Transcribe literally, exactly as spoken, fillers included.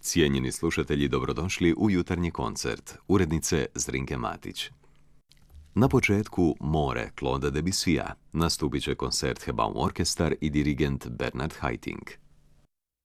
Cijenjeni slušatelji, dobrodošli u jutarnji koncert urednice Zrinke Matić. Na početku More Claudea Debussya nastupit će koncert Hebaum Orkestar i dirigent Bernard Haitink.